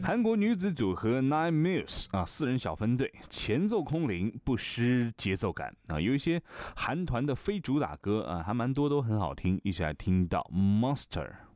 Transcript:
韩国女子组合 Nine Muse 啊，4人小分队，前奏空灵，不失节奏感啊。有一些韩团的非主打歌啊，还蛮多都很好听，一起来听到 Monster。